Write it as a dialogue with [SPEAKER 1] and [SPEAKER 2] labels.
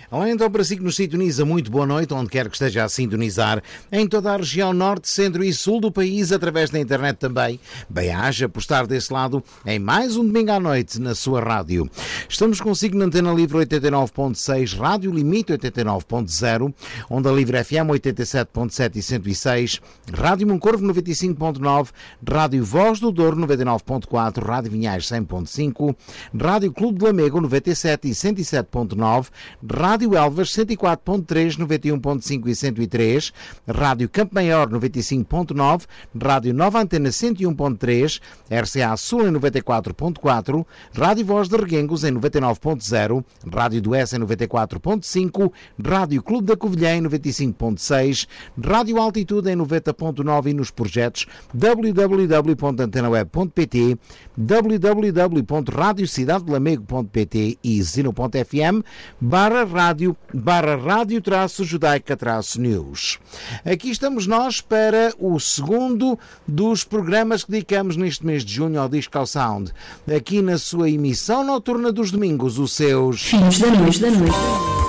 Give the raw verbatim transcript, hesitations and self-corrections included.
[SPEAKER 1] Além então para si que nos sintoniza, muito boa noite, onde quer que esteja a sintonizar, em toda a região norte, centro e sul do país, através da internet também. Bem-aja por estar desse lado em mais um domingo à noite na sua rádio. Estamos consigo na Antena Livre oitenta e nove ponto seis, Rádio Limite oitenta e nove ponto zero, Onda Livre F M oitenta e sete ponto sete e cento e seis, Rádio Moncorvo noventa e cinco ponto nove, Rádio Voz do Douro noventa e nove ponto quatro, Rádio Vinhais cem ponto cinco, Rádio Clube de Lamego noventa e sete e cento e sete ponto nove, Rádio Rádio Elvas cento e quatro ponto três, noventa e um ponto cinco e cento e três, Rádio Campo Maior noventa e cinco ponto nove, Rádio Nova Antena cento e um ponto três, R C A Sul em noventa e quatro ponto quatro, Rádio Voz de Reguengos em noventa e nove ponto zero, Rádio do S em noventa e quatro ponto cinco, Rádio Clube da Covilhã em noventa e cinco ponto seis, Rádio Altitude em noventa ponto nove e nos projetos w w w ponto antena web ponto p t, w w w ponto radio cidade de lamego ponto p t e zino ponto f m barra rádio barra rádio traço judaica traço news. Aqui estamos nós para o segundo dos programas que dedicamos neste mês de junho ao Disco ao Sound. Aqui na sua emissão noturna dos domingos, os seus
[SPEAKER 2] Filhos da Noite da Noite.